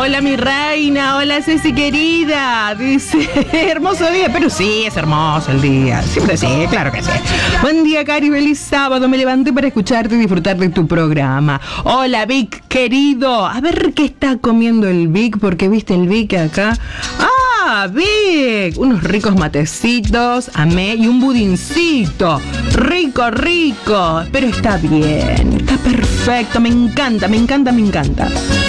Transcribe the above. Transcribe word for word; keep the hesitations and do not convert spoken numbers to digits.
Hola mi reina, hola Ceci querida. Dice, hermoso día, pero sí, es hermoso el día. Siempre sí, claro que sí. Buen día, Cari, feliz sábado. Me levanté para escucharte y disfrutar de tu programa. Hola Vic, querido. A ver qué está comiendo el Vic, porque viste el Vic acá. ¡Ah, Vic! Unos ricos matecitos, amé, y un budincito. Rico, rico. Pero está bien, está perfecto. Me encanta, me encanta, me encanta.